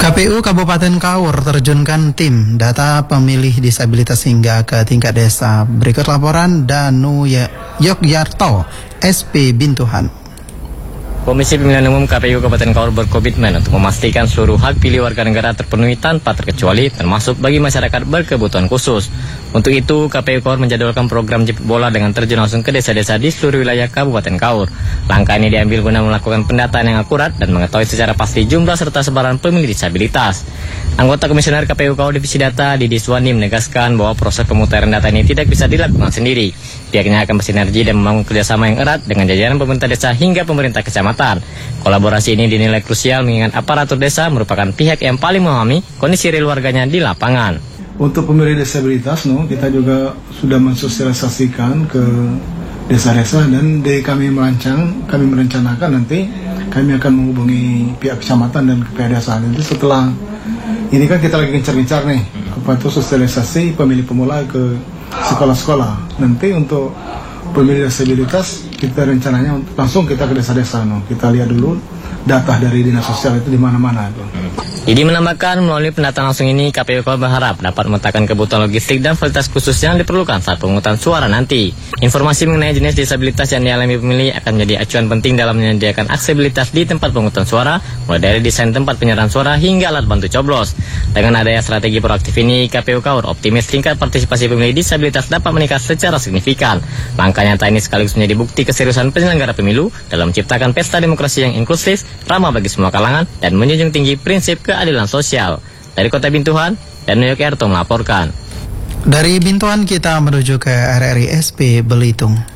KPU Kabupaten Kaur terjunkan tim data pemilih disabilitas hingga ke tingkat desa. Berikut laporan Danu Yogyarto, SP Bintuhan. Komisi Pemilihan Umum KPU Kabupaten Kaur berkomitmen untuk memastikan seluruh hak pilih warga negara terpenuhi tanpa terkecuali, termasuk bagi masyarakat berkebutuhan khusus. Untuk itu, KPU Kaur menjadwalkan program jemput bola dengan terjun langsung ke desa-desa di seluruh wilayah Kabupaten Kaur. Langkah ini diambil guna melakukan pendataan yang akurat dan mengetahui secara pasti jumlah serta sebaran pemilih disabilitas. Anggota Komisioner KPU Kaur Divisi Data, Didi Suwandi, menegaskan bahwa proses pemutaran data ini tidak bisa dilakukan sendiri. Pihaknya akan bersinergi dan membangun kerjasama yang erat dengan jajaran pemerintah desa hingga pemerintah kecamatan. Kolaborasi ini dinilai krusial mengingat aparatur desa merupakan pihak yang paling memahami kondisi real warganya di lapangan. Untuk pemilih disabilitas, kita juga sudah mensosialisasikan ke desa-desa dan kami merencanakan nanti kami akan menghubungi pihak kecamatan dan pihak desa. Nanti setelah ini kan kita lagi gencar-gencar nih, sosialisasi pemilih pemula ke sekolah-sekolah. Nanti untuk pemilih disabilitas kita rencananya langsung kita ke desa-desa, kita lihat dulu data dari dinas sosial itu di mana-mana. Didi menambahkan, melalui pendataan langsung ini KPU Kaur berharap dapat memetakan kebutuhan logistik dan fasilitas khusus yang diperlukan saat pemungutan suara nanti. Informasi mengenai jenis disabilitas yang dialami pemilih akan menjadi acuan penting dalam menyediakan aksesibilitas di tempat pemungutan suara, mulai dari desain tempat penyerahan suara hingga alat bantu coblos. Dengan adanya strategi proaktif ini, KPU Kaur optimis tingkat partisipasi pemilih disabilitas dapat meningkat secara signifikan. Langkah nyata ini sekaligus menjadi bukti keseriusan penyelenggara pemilu dalam menciptakan pesta demokrasi yang inklusif, ramah bagi semua kalangan, dan menjunjung tinggi prinsip keadilan sosial. Dari Kota Bintuhan, Danu Yogyarto melaporkan. Dari Bintuhan kita menuju ke RRI SP Belitung.